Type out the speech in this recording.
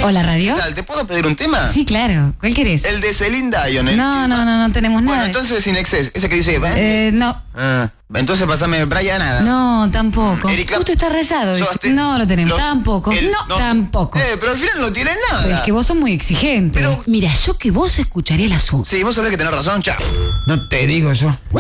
Hola, radio. ¿Qué tal? ¿Te puedo pedir un tema? Sí, claro. ¿Cuál querés? El de Celine Dion. No tenemos nada. Bueno, entonces Sin Excess, ese que dice... No. Entonces pasame Brian nada. No, tampoco. Erika, Justo está rayado. No lo tenemos. Tampoco. No, tampoco. Pero al final no tiene nada. Pero es que vos sos muy exigente. Pero... Mira, yo que vos escucharía el asunto. Sí, vos sabés que tenés razón, chao. No te digo yo.